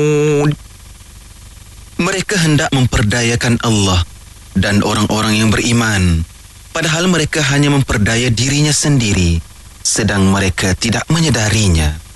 Mereka hendak memperdayakan Allah dan orang-orang yang beriman, padahal mereka hanya memperdaya dirinya sendiri, sedang mereka tidak menyedarinya.